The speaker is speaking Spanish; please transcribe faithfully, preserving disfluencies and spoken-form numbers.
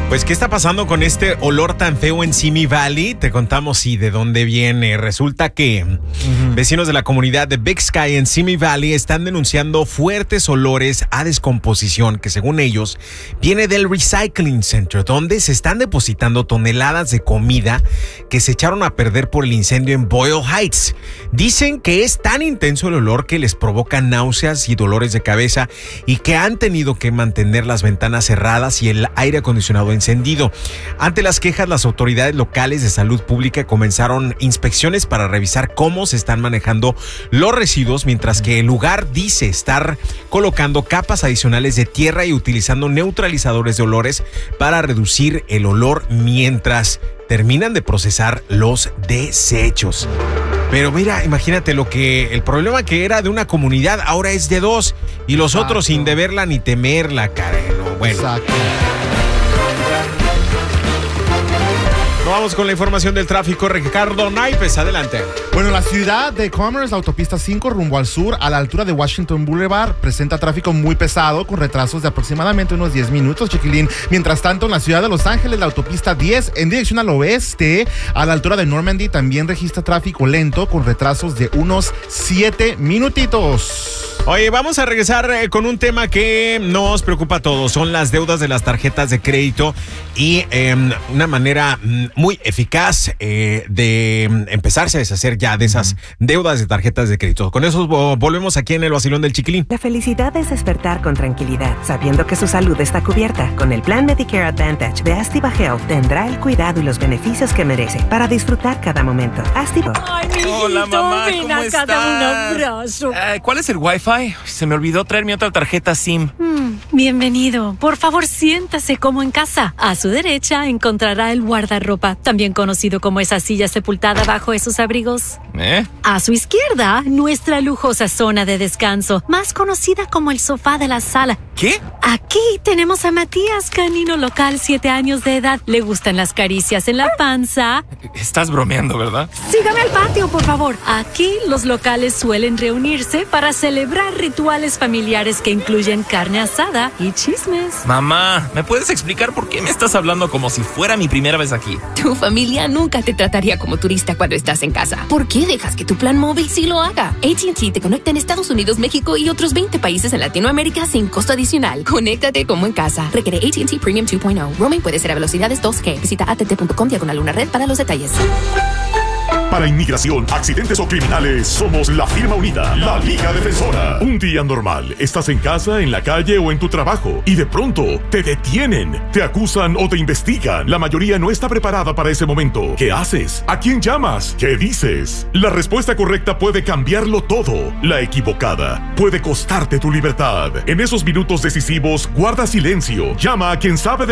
Pues, ¿qué está pasando con este olor tan feo en Simi Valley? Te contamos y de dónde viene. Resulta que uh-huh. vecinos de la comunidad de Big Sky en Simi Valley están denunciando fuertes olores a descomposición que, según ellos, viene del Recycling Center, donde se están depositando toneladas de comida que se echaron a perder por el incendio en Boyle Heights. Dicen que es tan intenso el olor que les provoca náuseas y dolores de cabeza y que han tenido que mantener las ventanas cerradas y el aire acondicionado encendido. Ante las quejas, las autoridades locales de salud pública comenzaron inspecciones para revisar cómo se están manejando los residuos, mientras que el lugar dice estar colocando capas adicionales de tierra y utilizando neutralizadores de olores para reducir el olor mientras terminan de procesar los desechos. Pero mira, imagínate lo que el problema que era de una comunidad ahora es de dos y los Exacto. otros sin deberla ni temerla, Karen. Bueno. Exacto. Vamos con la información del tráfico. Ricardo Naipes, adelante. Bueno, la ciudad de Commerce, la autopista cinco rumbo al sur, a la altura de Washington Boulevard, presenta tráfico muy pesado con retrasos de aproximadamente unos diez minutos, Chiquilín. Mientras tanto, en la ciudad de Los Ángeles, la autopista diez en dirección al oeste, a la altura de Normandy, también registra tráfico lento con retrasos de unos siete minutitos. Oye, vamos a regresar eh, con un tema que nos preocupa a todos. Son las deudas de las tarjetas de crédito y eh, una manera muy eficaz eh, de empezarse a deshacer ya de esas deudas de tarjetas de crédito. Con eso volvemos aquí en el vacilón del Chiquilín. La felicidad es despertar con tranquilidad, sabiendo que su salud está cubierta. Con el plan Medicare Advantage de Astiva Health tendrá el cuidado y los beneficios que merece para disfrutar cada momento. Astiva. Ay, mi Hola, hijito, mamá, ven ¿cómo acá, estás? dame un abrazo. Eh, ¿Cuál es el Wi-Fi? Se me olvidó traer mi otra tarjeta SIM. Mm, bienvenido. Por favor, siéntase como en casa. A su derecha encontrará el guardarropa, también conocido como esa silla sepultada bajo esos abrigos. ¿Eh? A su izquierda, nuestra lujosa zona de descanso, más conocida como el sofá de la sala. ¿Qué? Aquí tenemos a Matías, canino local, siete años de edad. Le gustan las caricias en la panza. Estás bromeando, ¿verdad? Sígame al patio, por favor. Aquí los locales suelen reunirse para celebrar rituales familiares que incluyen carne asada y chismes. Mamá, ¿me puedes explicar por qué me estás hablando como si fuera mi primera vez aquí? Tu familia nunca te trataría como turista cuando estás en casa. ¿Por qué dejas que tu plan móvil sí lo haga? A T and T te conecta en Estados Unidos, México y otros veinte países en Latinoamérica sin costo adicional. Conéctate como en casa. Requiere A T and T Premium dos punto cero. Roaming puede ser a velocidades dos G. Visita a t t punto com diagonal una red para los detalles. Para inmigración, accidentes o criminales, somos la firma unida, la Liga Defensora. Un día normal, estás en casa, en la calle o en tu trabajo y de pronto te detienen, te acusan o te investigan. La mayoría no está preparada para ese momento. ¿Qué haces? ¿A quién llamas? ¿Qué dices? La respuesta correcta puede cambiarlo todo. La equivocada puede costarte tu libertad. En esos minutos decisivos, guarda silencio. Llama a quien sabe de